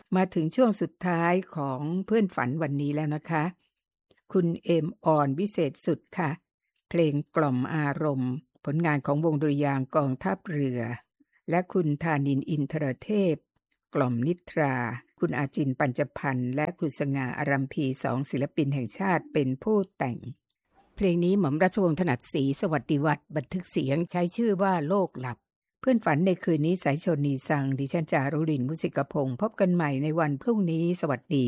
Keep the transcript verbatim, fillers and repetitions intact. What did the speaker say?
มาถึงช่วงสุดท้ายของเพื่อนฝันวันนี้แล้วนะคะ คุณเอมออนวิเศษสุดค่ะ เพลงกล่อมอารมณ์ผลงานของวงดุริยางค์กองทัพเรือ และคุณธานินทร์อินทรเทพกล่อมนิทรา คุณอาจินปัญจพันธ์และคุณสง่าอารัมพีสองศิลปินแห่งชาติเป็นผู้แต่ง เพลงนี้หม่อมราชวงศ์ถนัดศรีสวัสดิวัฒน์บันทึกเสียงใช้ชื่อว่าโลกหลับเพื่อนฝันในคืนนี้สายชนนีสังดิฉันจารุรินทร์มุสิกพงศ์พบกันใหม่ในวันพรุ่งนี้สวัสดี